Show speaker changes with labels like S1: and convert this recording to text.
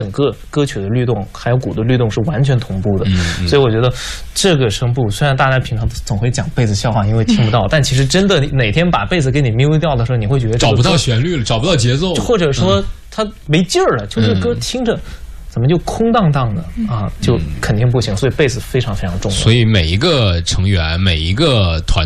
S1: 整个歌曲的律动还有鼓的律动是完全同步的。所以我觉得这个声部虽然大家平常总会讲贝斯笑话，因为听不到，但其实真的哪天把贝斯给你 mute 掉的时候，你会觉得
S2: 找不到旋律了，找不到节奏，
S1: 或者说它没劲儿了，就是歌听着怎么就空荡荡的啊，就肯定不行。所以贝斯非常非常重要。
S2: 所以每一个成员，每一个团